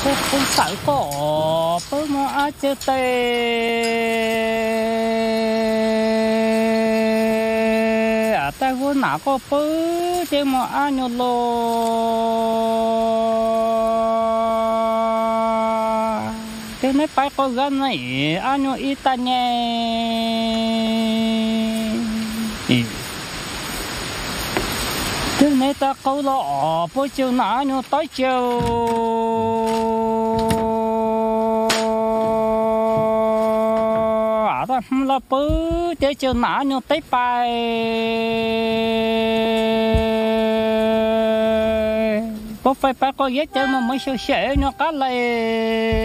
không sợ có bữa mà ai chơi tê à ta vốn nào có bữa chơi mà ai nhớ lo cái này phải có gần này ai nhớ ít ta nhé cái này ta câu lo bữa chiều nào nhớ tới chiều ta không là bứ để chiều nào nhớ tới bài bố phải có giấy chơi mà mới sửa nó cá lệ